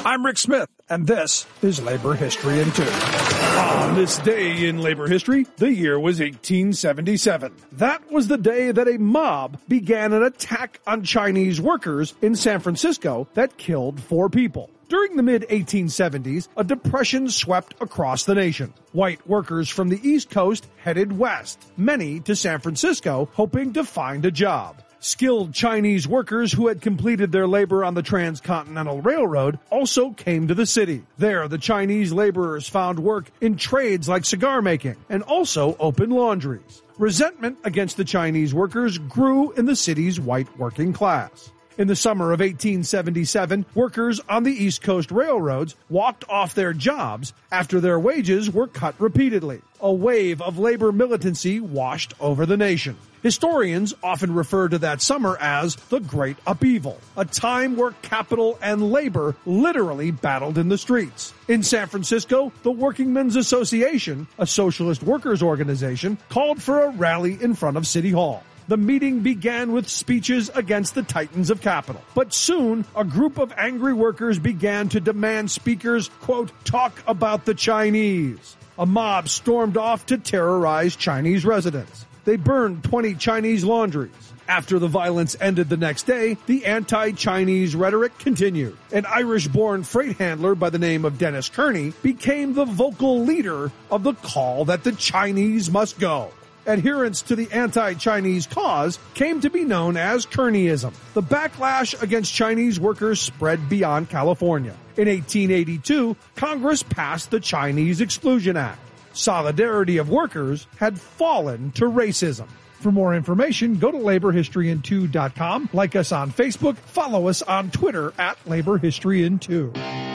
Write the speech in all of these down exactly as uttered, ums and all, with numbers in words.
I'm Rick Smith, and this is Labor History in Two. On this day in labor history, the year was eighteen seventy-seven. That was the day that a mob began an attack on Chinese workers in San Francisco that killed four people. During the mid eighteen seventies, a depression swept across the nation. White workers from the East Coast headed west, many to San Francisco, hoping to find a job. Skilled Chinese workers who had completed their labor on the Transcontinental Railroad also came to the city. There, the Chinese laborers found work in trades like cigar making and also open laundries. Resentment against the Chinese workers grew in the city's white working class. In the summer of eighteen seventy-seven, workers on the East Coast railroads walked off their jobs after their wages were cut repeatedly. A wave of labor militancy washed over the nation. Historians often refer to that summer as the Great Upheaval, a time where capital and labor literally battled in the streets. In San Francisco, the Workingmen's Association, a socialist workers organization, called for a rally in front of City Hall. The meeting began with speeches against the titans of capital. But soon, a group of angry workers began to demand speakers, quote, talk about the Chinese. A mob stormed off to terrorize Chinese residents. They burned twenty Chinese laundries. After the violence ended the next day, the anti-Chinese rhetoric continued. An Irish-born freight handler by the name of Dennis Kearney became the vocal leader of the call that the Chinese must go. Adherence to the anti-Chinese cause came to be known as Kearneyism. The backlash against Chinese workers spread beyond California. In eighteen eighty-two, Congress passed the Chinese Exclusion Act. Solidarity of workers had fallen to racism. For more information, go to labor history in two dot com, like us on Facebook, follow us on Twitter at labor history in two.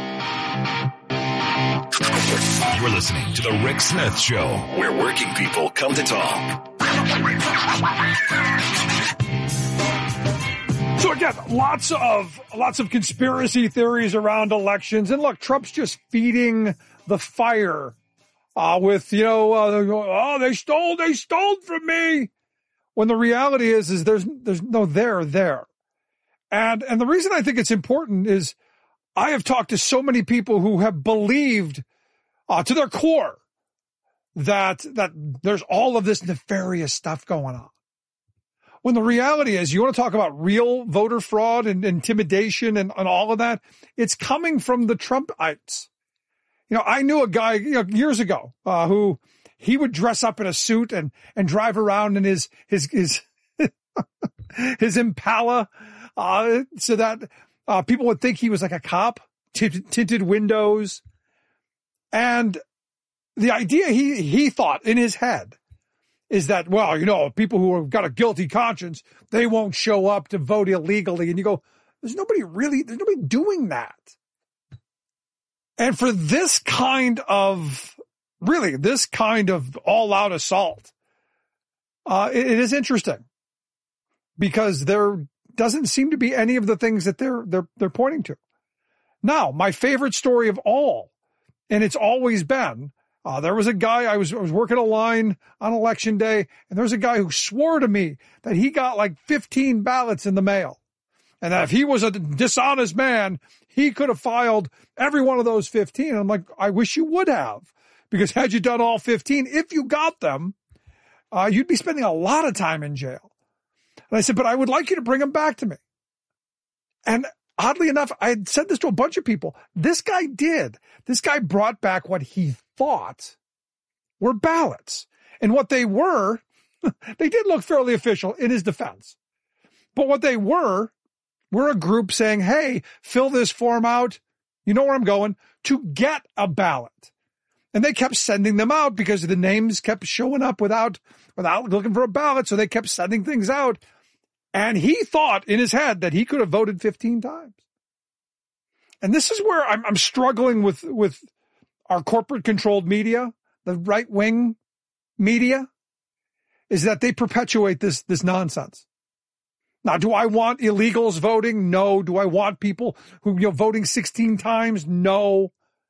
You're listening to The Rick Smith Show, where working people come to talk. So again, lots of lots of conspiracy theories around elections. And look, Trump's just feeding the fire uh, with, you know, uh, oh, they stole, they stole from me. When the reality is, is there's there's no there there. And and the reason I think it's important is I have talked to so many people who have believed uh, to their core that that there's all of this nefarious stuff going on. When the reality is, you want to talk about real voter fraud and intimidation and, and all of that, it's coming from the Trumpites. You know, I knew a guy you know, years ago uh, who he would dress up in a suit and and drive around in his his his his Impala, uh, so that uh, people would think he was like a cop. Tinted, tinted windows, and the idea he he thought in his head is that, well, you know, people who have got a guilty conscience, they won't show up to vote illegally. And you go, there's nobody really, there's nobody doing that. And for this kind of, really, this kind of all-out assault, uh, it, it is interesting because there doesn't seem to be any of the things that they're they're they're pointing to. Now, my favorite story of all, and it's always been, uh, there was a guy, I was, I was working a line on election day, and there was a guy who swore to me that he got like fifteen ballots in the mail. And that if he was a dishonest man, he could have filed every one of those fifteen. And I'm like, I wish you would have, because had you done all fifteen, if you got them, uh, you'd be spending a lot of time in jail. And I said, but I would like you to bring them back to me. And oddly enough, I had said this to a bunch of people. This guy did. This guy brought back what he thought were ballots. And what they were, they did look fairly official in his defense. But what they were, were a group saying, hey, fill this form out. You know where I'm going, to get a ballot. And they kept sending them out because the names kept showing up without, without looking for a ballot. So they kept sending things out. And he thought in his head that he could have voted fifteen times. And this is where I'm, I'm struggling with, with our corporate controlled media, the right wing media, is that they perpetuate this, this nonsense. Now, do I want illegals voting? No. Do I want people who, you know, voting sixteen times? No.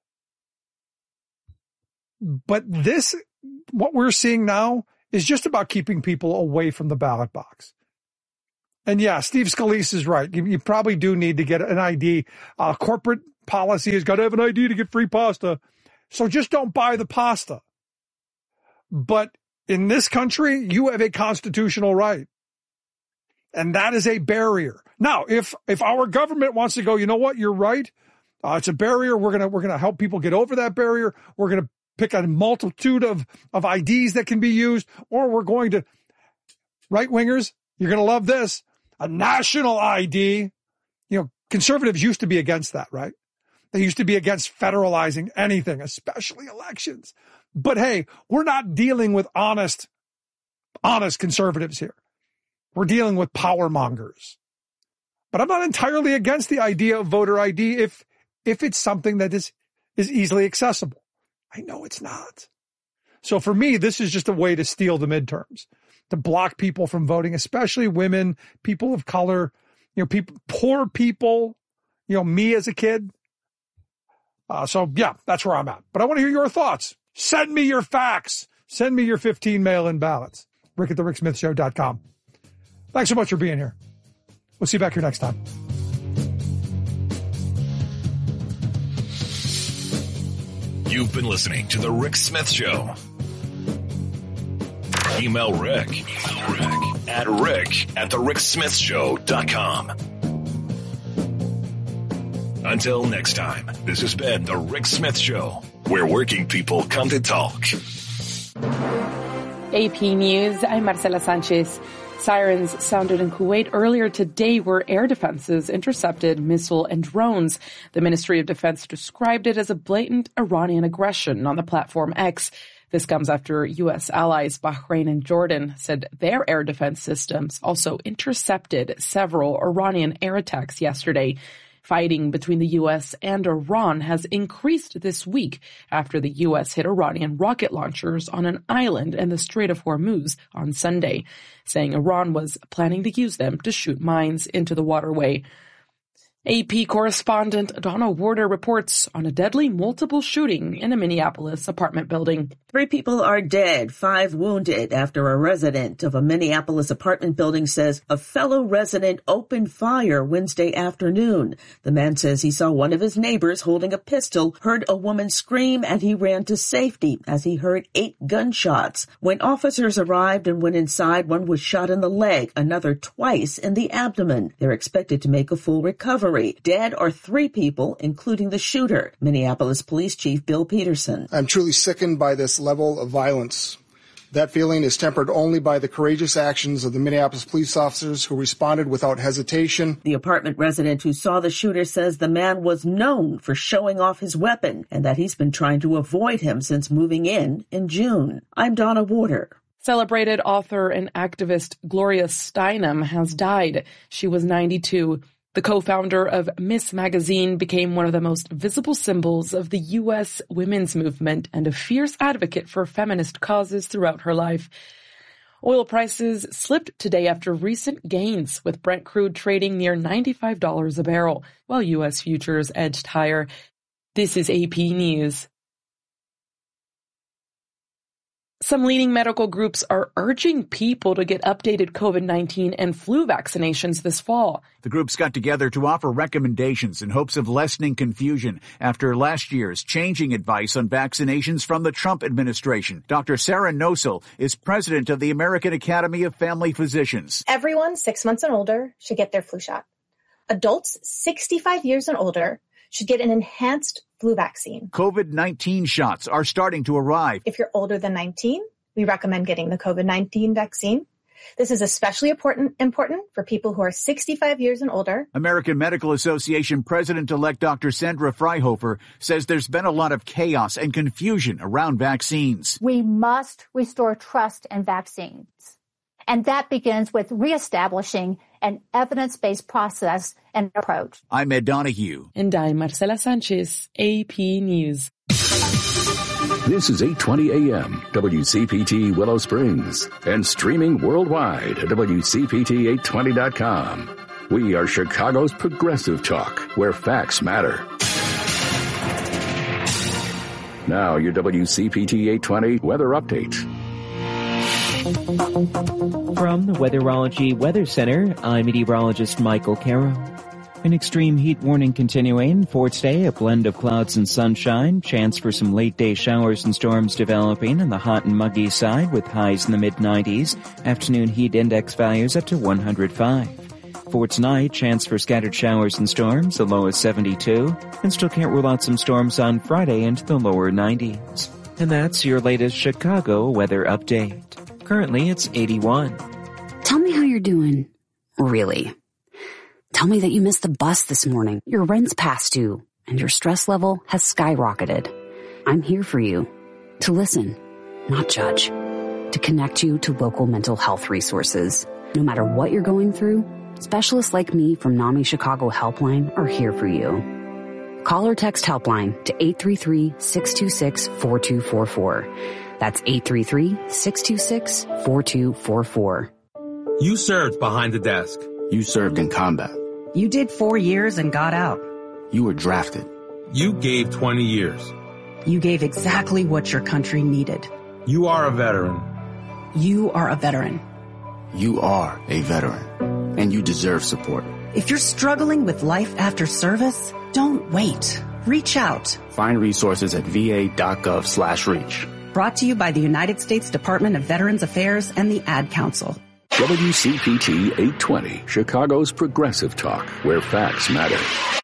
But this, what we're seeing now is just about keeping people away from the ballot box. And yeah, Steve Scalise is right. You, you probably do need to get an I D. Uh, corporate policy has got to have an I D to get free pasta. So just don't buy the pasta. But in this country, you have a constitutional right. And that is a barrier. Now, if if our government wants to go, you know what, you're right. Uh, it's a barrier. We're gonna we're gonna help people get over that barrier. We're gonna pick a multitude of, of I Ds that can be used, or we're going to, right wingers, you're gonna love this, a national I D. You know, conservatives used to be against that, right? They used to be against federalizing anything, especially elections. But hey, we're not dealing with honest, honest conservatives here. We're dealing with power mongers. But I'm not entirely against the idea of voter I D if, if it's something that is, is easily accessible. I know it's not. So for me, this is just a way to steal the midterms, to block people from voting, especially women, people of color, you know, people, poor people, you know, me as a kid. Uh, so yeah, that's where I'm at. But I want to hear your thoughts. Send me your facts. Send me your fifteen mail-in ballots. Rick at the rick smith show dot com. Thanks so much for being here. We'll see you back here next time. You've been listening to The Rick Smith Show. Email Rick, Email Rick at rick at the rick smith show dot com. Until next time, this has been The Rick Smith Show, where working people come to talk. A P News, I'm Marcela Sanchez. Sirens sounded in Kuwait earlier today where air defenses intercepted missile and drones. The Ministry of Defense described it as a blatant Iranian aggression on the platform X. This comes after U S allies Bahrain and Jordan said their air defense systems also intercepted several Iranian air attacks yesterday. Fighting between the U S and Iran has increased this week after the U S hit Iranian rocket launchers on an island in the Strait of Hormuz on Sunday, saying Iran was planning to use them to shoot mines into the waterway. A P correspondent Donna Warder reports on a deadly multiple shooting in a Minneapolis apartment building. Three people are dead, five wounded after a resident of a Minneapolis apartment building says a fellow resident opened fire Wednesday afternoon. The man says he saw one of his neighbors holding a pistol, heard a woman scream, and he ran to safety as he heard eight gunshots. When officers arrived and went inside, one was shot in the leg, another twice in the abdomen. They're expected to make a full recovery. Dead are three people, including the shooter, Minneapolis Police Chief Bill Peterson. I'm truly sickened by this level of violence. That feeling is tempered only by the courageous actions of the Minneapolis police officers who responded without hesitation. The apartment resident who saw the shooter says the man was known for showing off his weapon and that he's been trying to avoid him since moving in in June. I'm Donna Warder. Celebrated author and activist Gloria Steinem has died. She was ninety-two. The co-founder of Miss Magazine became one of the most visible symbols of the U S women's movement and a fierce advocate for feminist causes throughout her life. Oil prices slipped today after recent gains, with Brent crude trading near ninety-five dollars a barrel, while U S futures edged higher. This is A P News. Some leading medical groups are urging people to get updated COVID nineteen and flu vaccinations this fall. The groups got together to offer recommendations in hopes of lessening confusion after last year's changing advice on vaccinations from the Trump administration. Doctor Sarah Nosel is president of the American Academy of Family Physicians. Everyone six months and older should get their flu shot. Adults sixty-five years and older should get an enhanced flu vaccine. COVID nineteen shots are starting to arrive. If you're older than nineteen, we recommend getting the COVID nineteen vaccine. This is especially important, important for people who are sixty-five years and older. American Medical Association President-elect Doctor Sandra Freihofer says there's been a lot of chaos and confusion around vaccines. We must restore trust in vaccines. And that begins with reestablishing an evidence-based process and approach. I'm Ed Donahue. And I'm Marcela Sanchez, A P News. This is eight twenty a.m. W C P T Willow Springs and streaming worldwide at W C P T eight twenty dot com. We are Chicago's progressive talk, where facts matter. Now your W C P T eight twenty weather update. From the Weatherology Weather Center, I'm meteorologist Michael Caro. An extreme heat warning continuing. For today, a blend of clouds and sunshine. Chance for some late-day showers and storms developing on the hot and muggy side with highs in the mid nineties. Afternoon heat index values up to one hundred five. For tonight, chance for scattered showers and storms, the low is seventy-two. And still can't rule out some storms on Friday into the lower nineties. And that's your latest Chicago weather update. Currently, it's eighty-one. Tell me how you're doing. Really. Tell me that you missed the bus this morning, your rent's past due, and your stress level has skyrocketed. I'm here for you. To listen, not judge. To connect you to local mental health resources. No matter what you're going through, specialists like me from NAMI Chicago Helpline are here for you. Call or text Helpline to eight three three, six two six, four two four four. That's eight three three, six two six, four two four four. You served behind the desk. You served in combat. You did four years and got out. You were drafted. You gave twenty years. You gave exactly what your country needed. You are a veteran. You are a veteran. You are a veteran, and you deserve support. If you're struggling with life after service, don't wait. Reach out. Find resources at va.gov slash reach. Brought to you by the United States Department of Veterans Affairs and the Ad Council. W C P T eight twenty, Chicago's progressive talk, where facts matter.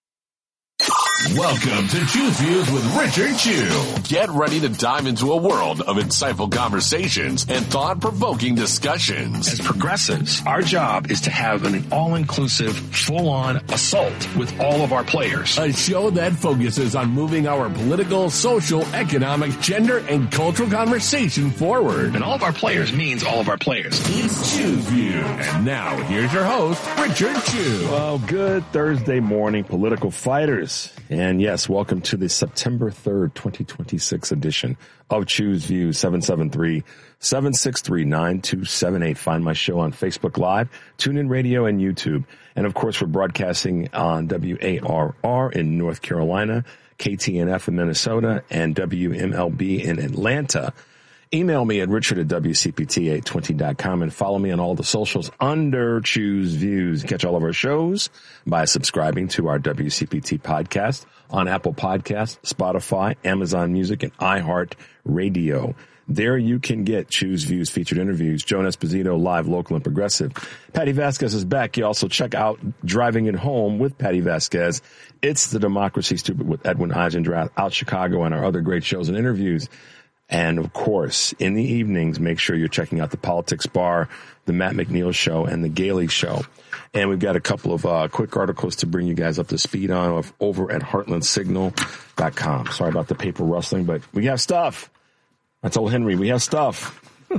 Welcome to Choose Views with Richard Chew. Get ready to dive into a world of insightful conversations and thought-provoking discussions. As progressives, our job is to have an all-inclusive, full-on assault with all of our players. A show that focuses on moving our political, social, economic, gender, and cultural conversation forward. And all of our players means all of our players. It's Choose Views. And now, here's your host, Richard Chew. Well, good Thursday morning, political fighters. And yes, welcome to the September third, twenty twenty-six edition of Choose Views. Seven seven three, seven six three, nine two seven eight. Find my show on Facebook Live, TuneIn Radio, and YouTube. And of course, we're broadcasting on W A R R in North Carolina, K T N F in Minnesota, and W M L B in Atlanta. Email me at richard at W C P T eight twenty dot com and follow me on all the socials under Choose Views. Catch all of our shows by subscribing to our W C P T podcast on Apple Podcasts, Spotify, Amazon Music, and iHeart Radio. There you can get Choose Views featured interviews, Joan Esposito, live, local, and progressive. Patty Vasquez is back. You also check out Driving It Home with Patty Vasquez. It's the Democracy Stupid with Edwin Eisendrath, Out Chicago, and our other great shows and interviews. And, of course, in the evenings, make sure you're checking out the Politics Bar, the Matt McNeil Show, and the Gailey Show. And we've got a couple of uh, quick articles to bring you guys up to speed on of, over at heartland signal dot com. Sorry about the paper rustling, but we have stuff. I told Henry, we have stuff.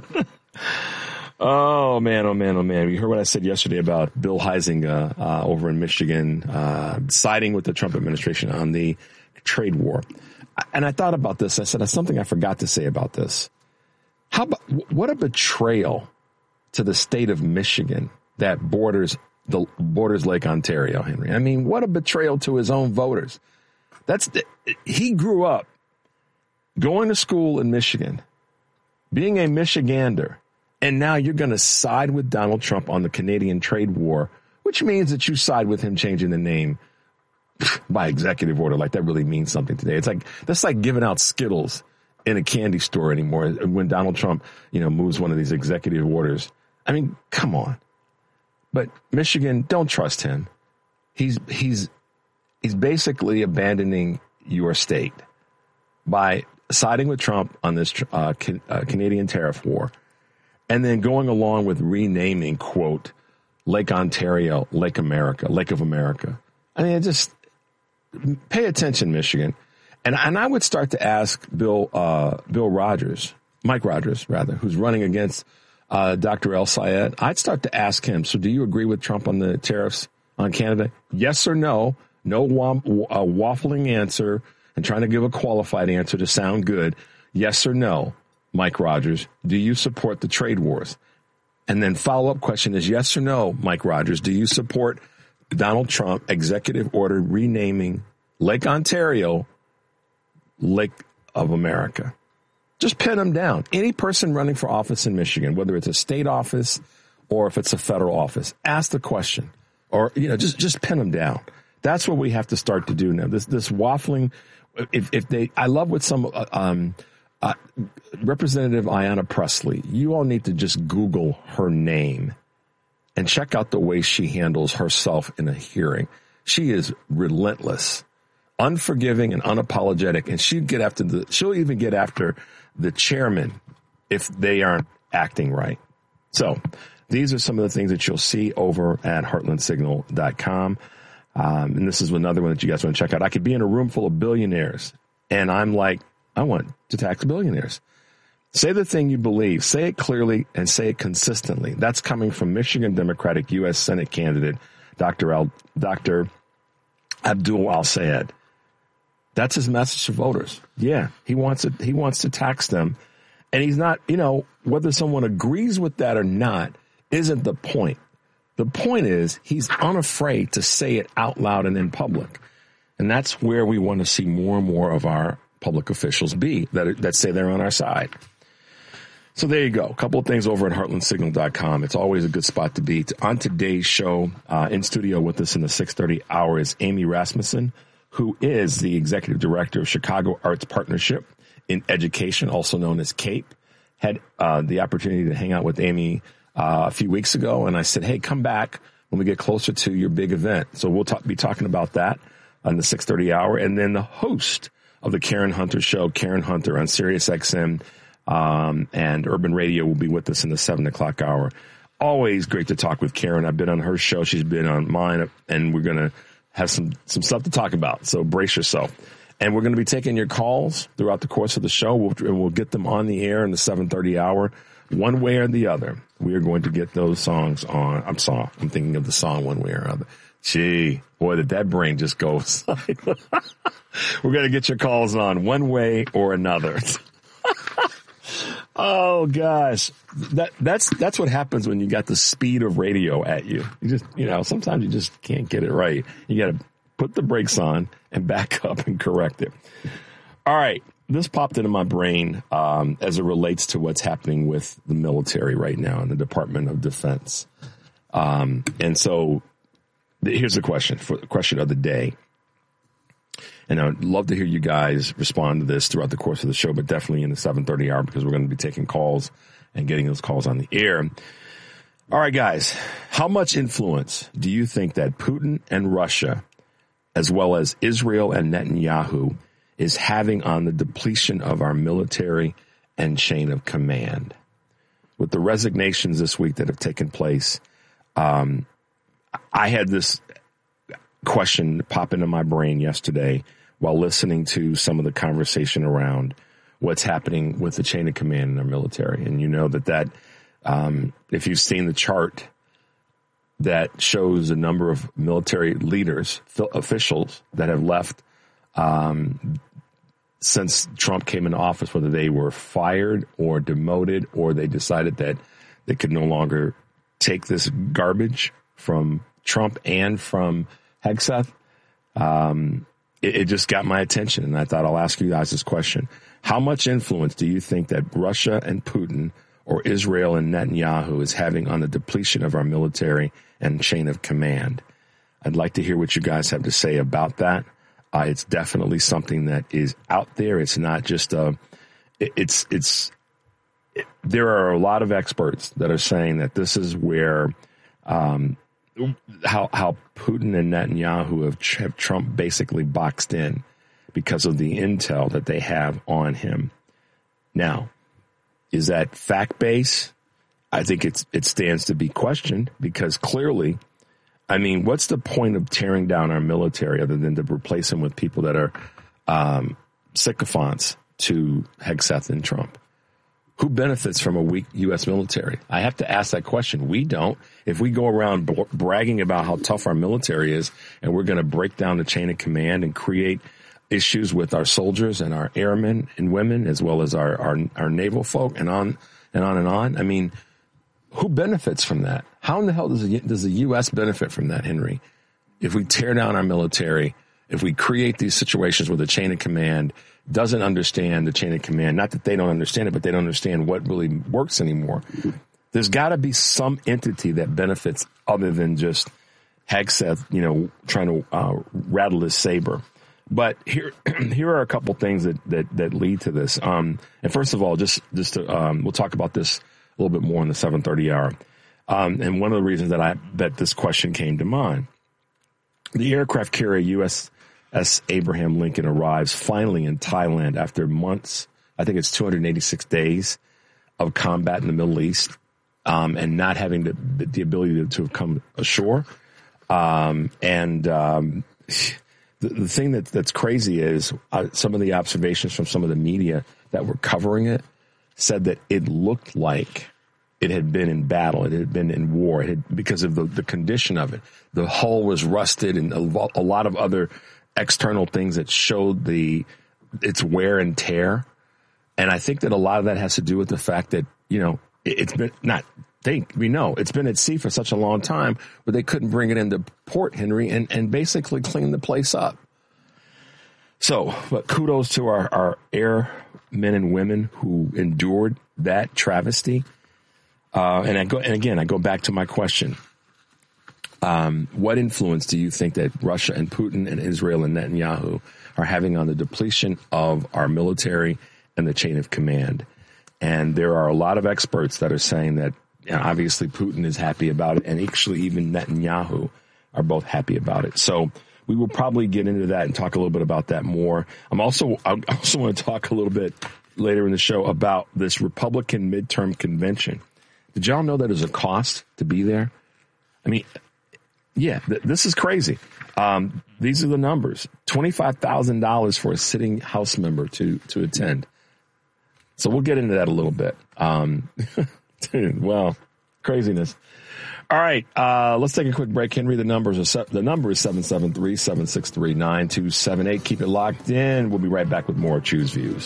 Oh, man, oh, man, oh, man. You heard what I said yesterday about Bill Huizenga uh, over in Michigan uh, siding with the Trump administration on the trade war. And I thought about this. I said, that's something I forgot to say about this. How about, what a betrayal to the state of Michigan that borders the borders Lake Ontario, Henry. I mean, what a betrayal to his own voters. That's the, he grew up going to school in Michigan, being a Michigander, and now you're going to side with Donald Trump on the Canadian trade war, which means that you side with him changing the name by executive order. Like, that really means something today. It's like, that's like giving out Skittles in a candy store anymore when Donald Trump, you know, moves one of these executive orders. I mean, come on. But Michigan, don't trust him. He's, he's, he's basically abandoning your state by siding with Trump on this uh, can, uh, Canadian tariff war and then going along with renaming, quote, Lake Ontario, Lake America, Lake of America. I mean, it just, pay attention, Michigan. And and I would start to ask Bill uh, Bill Rogers, Mike Rogers, rather, who's running against uh, Doctor El-Sayed. I'd start to ask him, so do you agree with Trump on the tariffs on Canada? Yes or no? No wa- uh, waffling answer and trying to give a qualified answer to sound good. Yes or no, Mike Rogers, do you support the trade wars? And then follow-up question is yes or no, Mike Rogers, do you support Donald Trump executive order renaming Lake Ontario Lake of America? Just pin them down. Any person running for office in Michigan, whether it's a state office or if it's a federal office, ask the question or, you know, just, just pin them down. That's what we have to start to do now. This this waffling. If if they, I love what some uh, um, uh, Representative Ayanna Pressley. You all need to just Google her name and check out the way she handles herself in a hearing. She is relentless, unforgiving, and unapologetic. And she'll get after the. She'll even get after the chairman if they aren't acting right. So these are some of the things that you'll see over at heartland signal dot com. Um, and this is another one that you guys want to check out. I could be in a room full of billionaires, and I'm like, I want to tax billionaires. Say the thing you believe. Say it clearly and say it consistently. That's coming from Michigan Democratic U S Senate candidate, Doctor Al, Doctor Abdul Al-Sayed. That's his message to voters. Yeah, he wants it. He wants to tax them. And he's not, you know, whether someone agrees with that or not isn't the point. The point is he's unafraid to say it out loud and in public. And that's where we want to see more and more of our public officials be, that, that say they're on our side. So there you go. A couple of things over at heartland signal dot com. It's always a good spot to be. On today's show, uh, in studio with us in the six thirty hour is Amy Rasmussen, who is the executive director of Chicago Arts Partnership in Education, also known as CAPE. Had uh, the opportunity to hang out with Amy uh, a few weeks ago, and I said, hey, come back when we get closer to your big event. So we'll talk, be talking about that on the six thirty hour. And then the host of the Karen Hunter Show, Karen Hunter on Sirius X M um, and Urban Radio, will be with us in the seven o'clock hour. Always great to talk with Karen. I've been on her show. She's been on mine, and we're going to have some, some stuff to talk about. So brace yourself. And we're going to be taking your calls throughout the course of the show. We'll, we'll get them on the air in the seven thirty hour. One way or the other, we are going to get those songs on. I'm sorry. I'm thinking of the song one way or other. Gee, boy, did that brain just go. We're going to get your calls on one way or another. Oh gosh, that that's that's what happens when you got the speed of radio at you. You just, you know, sometimes you just can't get it right. You got to put the brakes on and back up and correct it. All right, this popped into my brain um, as it relates to what's happening with the military right now in the Department of Defense. Um, and so here's the question for the question of the day. And I'd love to hear you guys respond to this throughout the course of the show, but definitely in the seven thirty hour, because we're going to be taking calls and getting those calls on the air. All right, guys, how much influence do you think that Putin and Russia, as well as Israel and Netanyahu, is having on the depletion of our military and chain of command? With the resignations this week that have taken place, um, I had this question pop into my brain yesterday while listening to some of the conversation around what's happening with the chain of command in our military. And you know that that, um, if you've seen the chart that shows a number of military leaders, officials that have left um, since Trump came into office, whether they were fired or demoted or they decided that they could no longer take this garbage from Trump and from Hegseth, um, it, it just got my attention, and I thought I'll ask you guys this question. How much influence do you think that Russia and Putin or Israel and Netanyahu is having on the depletion of our military and chain of command? I'd like to hear what you guys have to say about that. Uh, it's definitely something that is out there. It's not just a, it, it's, it's, it, there are a lot of experts that are saying that this is where, um, how how Putin and Netanyahu have, have Trump basically boxed in because of the intel that they have on him. Now, is that fact-based? I think it's it stands to be questioned, because clearly, I mean, what's the point of tearing down our military other than to replace them with people that are um, sycophants to Hegseth and Trump? Who benefits from a weak U S military? I have to ask that question. We don't. If we go around b- bragging about how tough our military is, and we're going to break down the chain of command and create issues with our soldiers and our airmen and women, as well as our, our, our naval folk, and on and on and on. I mean, who benefits from that? How in the hell does the, does the U S benefit from that, Henry? If we tear down our military, if we create these situations where the chain of command doesn't understand the chain of command, not that they don't understand it, but they don't understand what really works anymore. There's got to be some entity that benefits other than just Hegseth, you know, trying to uh, rattle his saber. But here, here are a couple things that, that, that lead to this. Um, and first of all, just, just to, um, we'll talk about this a little bit more in the seven thirty hour. Um, and one of the reasons that I, that this question came to mind, the aircraft carrier U S S Abraham Lincoln arrives finally in Thailand after months. I think it's two hundred eighty-six days of combat in the Middle East, um, and not having the, the ability to, to have come ashore. Um, and, um, The, the thing that, that's crazy is uh, some of the observations from some of the media that were covering it said that it looked like it had been in battle. It had been in war. It had, because of the, the condition of it. The hull was rusted and a, a lot of other external things that showed the its wear and tear. And I think that a lot of that has to do with the fact that, you know, it, it's been not think we know it's been at sea for such a long time where they couldn't bring it into Port Henry and, and basically clean the place up. So, but kudos to our, our airmen and women who endured that travesty. Uh, and I go, and again, I go back to my question. Um, what influence do you think that Russia and Putin and Israel and Netanyahu are having on the depletion of our military and the chain of command? And there are a lot of experts that are saying that, you know, obviously Putin is happy about it, and actually even Netanyahu are both happy about it. So we will probably get into that and talk a little bit about that more. I'm also, I also want to talk a little bit later in the show about this Republican midterm convention. Did y'all know that there's a cost to be there? I mean, yeah, th- this is crazy. Um, these are the numbers. twenty-five thousand dollars for a sitting House member to, to attend. So we'll get into that a little bit. Um, well, craziness. All right, uh, let's take a quick break. Henry, the numbers are se- the number is seven seven three, seven six three, nine two seven eight. Keep it locked in. We'll be right back with more Choose Views.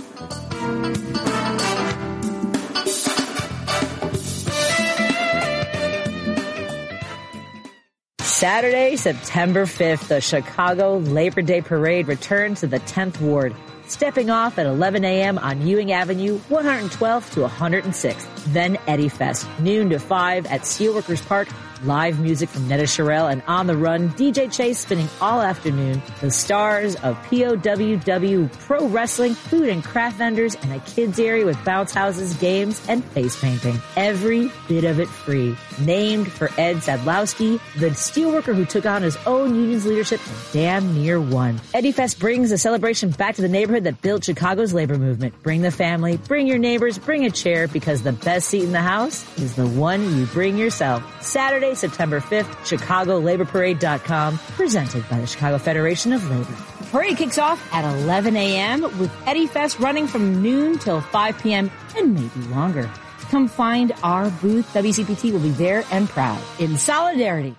Saturday, September fifth, the Chicago Labor Day Parade returns to the tenth Ward, stepping off at eleven a.m. on Ewing Avenue, one hundred twelfth to one hundred sixth. Then Eddie Fest, noon to five at Steelworkers Park. Live music from Netta Sherrill and On the Run, D J Chase spinning all afternoon. The stars of P O W W Pro Wrestling, food and craft vendors, and a kids area with bounce houses, games, and face painting. Every bit of it free. Named for Ed Sadlowski, the steelworker who took on his own union's leadership and damn near won. Eddie Fest brings the celebration back to the neighborhood that built Chicago's labor movement. Bring the family, bring your neighbors, bring a chair, because the best seat in the house is the one you bring yourself. Saturday, September fifth, Chicago Labor Parade dot com, presented by the Chicago Federation of Labor. The parade kicks off at eleven a.m. with Eddie Fest running from noon till five p.m. and maybe longer. Come find our booth. W C P T will be there and proud. In solidarity.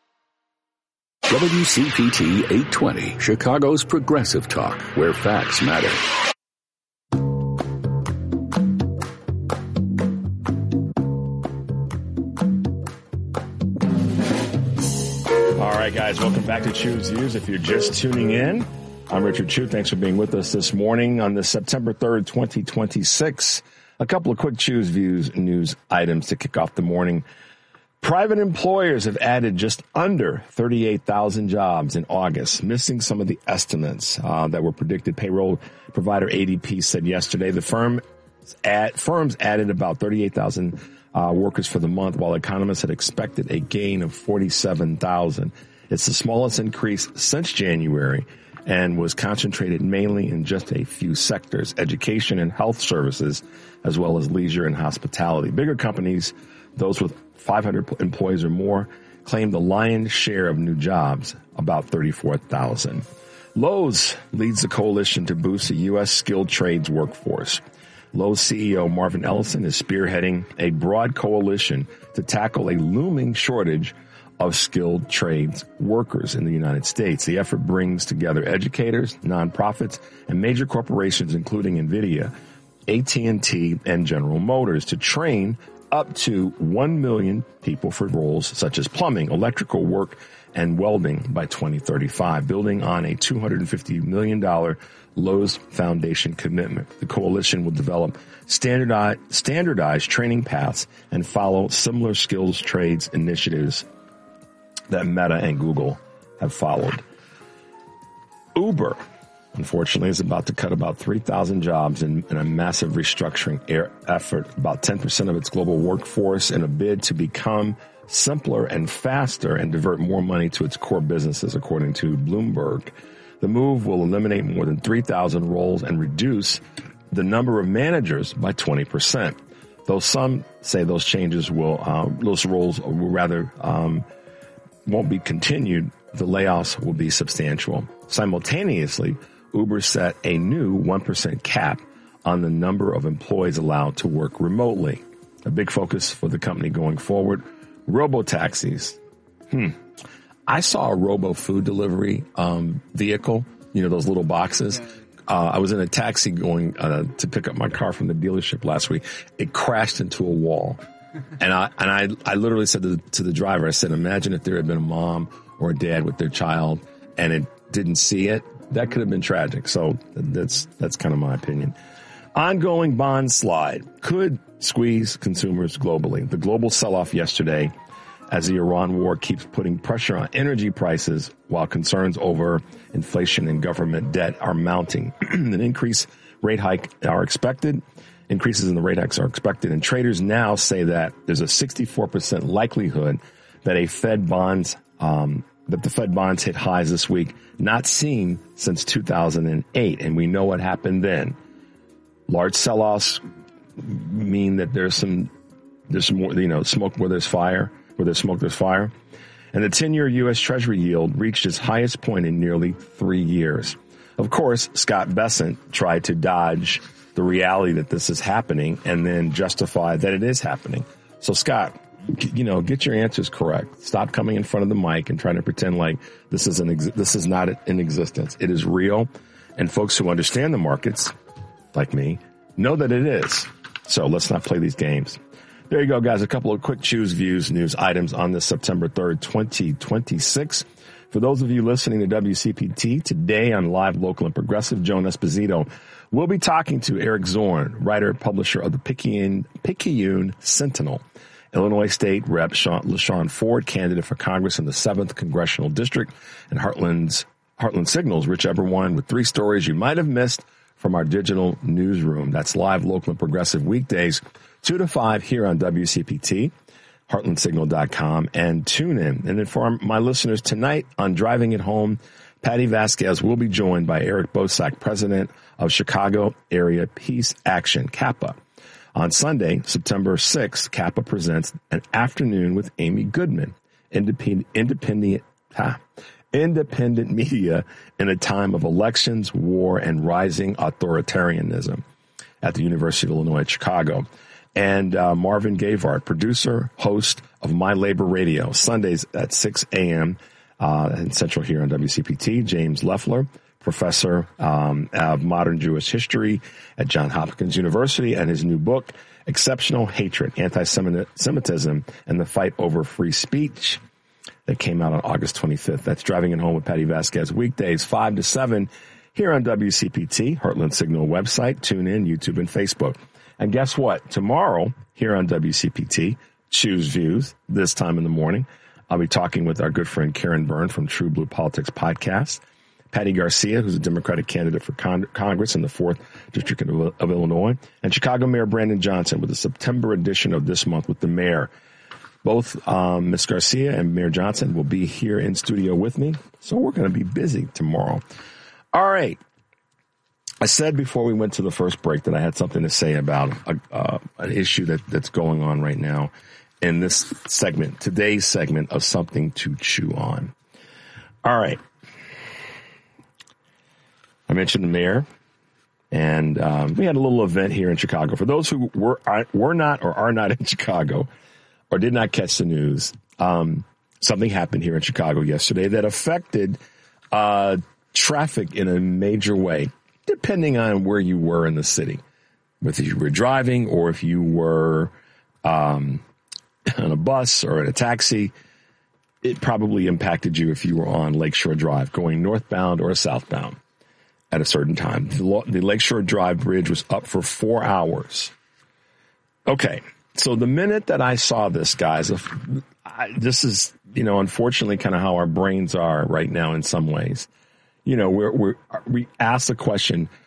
W C P T eight twenty, Chicago's progressive talk, where facts matter. All right, guys, welcome back to Choose Views. If you're just tuning in, I'm Richard Chu. Thanks for being with us this morning on this September third, twenty twenty-six. A couple of quick Choose Views news items to kick off the morning. Private employers have added just under thirty-eight thousand jobs in August, missing some of the estimates uh, that were predicted. Payroll provider A D P said yesterday the firm add, firms added about thirty-eight thousand uh, workers for the month, while economists had expected a gain of forty-seven thousand. It's the smallest increase since January and was concentrated mainly in just a few sectors: education and health services, as well as leisure and hospitality. Bigger companies, those with five hundred employees or more, claim the lion's share of new jobs, about thirty-four thousand. Lowe's leads the coalition to boost the U S skilled trades workforce. Lowe's C E O Marvin Ellison is spearheading a broad coalition to tackle a looming shortage of skilled trades workers in the United States. The effort brings together educators, nonprofits, and major corporations, including NVIDIA, A T and T, and General Motors, to train up to one million people for roles such as plumbing, electrical work, and welding by twenty thirty-five, building on a two hundred fifty million dollars Lowe's Foundation commitment. The coalition will develop standardized, standardized training paths and follow similar skills trades initiatives that Meta and Google have followed. Uber, unfortunately, is about to cut about three thousand jobs in, in a massive restructuring effort, about ten percent of its global workforce, in a bid to become simpler and faster and divert more money to its core businesses, according to Bloomberg. The move will eliminate more than three thousand roles and reduce the number of managers by twenty percent. Though some say those changes will, uh, those roles will rather um, won't be continued, the layoffs will be substantial. Simultaneously, Uber set a new one percent cap on the number of employees allowed to work remotely. A big focus for the company going forward. Robo-taxis. Hmm. I saw a robo food delivery um, vehicle, you know, those little boxes. Uh, I was in a taxi going uh, to pick up my car from the dealership last week. It crashed into a wall. And I and I, I literally said to the, to the driver, I said, imagine if there had been a mom or a dad with their child and it didn't see it. That could have been tragic. So that's that's kind of my opinion. Ongoing bond slide could squeeze consumers globally. The global sell-off yesterday, as the Iran war keeps putting pressure on energy prices while concerns over inflation and government debt are mounting. An increased rate hike are expected. Increases in the rate hikes are expected. And traders now say that there's a sixty-four percent likelihood that a Fed bonds, um, that the Fed bonds hit highs this week, not seen since two thousand eight. And we know what happened then. Large sell-offs mean that there's some, there's some more, you know, smoke where there's fire. Where there's smoke, there's fire. And the ten-year U S Treasury yield reached its highest point in nearly three years. Of course, Scott Bessent tried to dodge the reality that this is happening and then justify that it is happening. So, Scott, you know, get your answers correct. Stop coming in front of the mic and trying to pretend like this is an ex- this is not in existence. It is real. And folks who understand the markets, like me, know that it is. So let's not play these games. There you go, guys. A couple of quick Choose Views news items on this September third, twenty twenty-six. For those of you listening to W C P T today on Live, Local, and Progressive, Joan Esposito will be talking to Eric Zorn, writer, publisher of the Picayune, Picayune Sentinel. Illinois State Rep Sean, LaShawn Ford, candidate for Congress in the seventh Congressional District, and Heartland's Heartland Signals, Rich Eberwine, with three stories you might have missed from our digital newsroom. That's Live, Local, and Progressive weekdays, two to five here on W C P T, heartland signal dot com, and tune in. And then for my listeners tonight on Driving It Home, Patty Vasquez will be joined by Eric Bosak, president of Chicago Area Peace Action, CAPA. On Sunday, September sixth, CAPA presents an afternoon with Amy Goodman, independent, independent, ah, independent media in a time of elections, war, and rising authoritarianism at the University of Illinois at Chicago. And uh, Marvin Gavard, producer, host of My Labor Radio, Sundays at six a.m. Uh, in Central here on W C P T. James Leffler, professor um, of modern Jewish history at Johns Hopkins University, and his new book, Exceptional Hatred, Anti-Semitism, and the Fight Over Free Speech, that came out on August twenty-fifth. That's Driving It Home with Patty Vasquez, weekdays five to seven here on W C P T, Heartland Signal website, tune in, YouTube, and Facebook. And guess what? Tomorrow, here on W C P T, Choose Views, this time in the morning, I'll be talking with our good friend Karen Byrne from True Blue Politics Podcast, Patty Garcia, who's a Democratic candidate for Con- Congress in the fourth District of, of Illinois, and Chicago Mayor Brandon Johnson with the September edition of This Month with the Mayor. Both um, Miz Garcia and Mayor Johnson will be here in studio with me, so we're going to be busy tomorrow. All right. I said before we went to the first break that I had something to say about a, uh, an issue that, that's going on right now in this segment, today's segment of Something to Chew On. All right. I mentioned the mayor, and um, we had a little event here in Chicago. For those who were, are, were not or are not in Chicago or did not catch the news, um, something happened here in Chicago yesterday that affected uh, traffic in a major way, depending on where you were in the city, whether you were driving or if you were um, on a bus or in a taxi. It probably impacted you if you were on Lakeshore Drive going northbound or southbound at a certain time. The, the Lakeshore Drive bridge was up for four hours. Okay, so the minute that I saw this, guys, I, this is you know, unfortunately, kind of how our brains are right now in some ways. You know, we're, we're, we ask the question,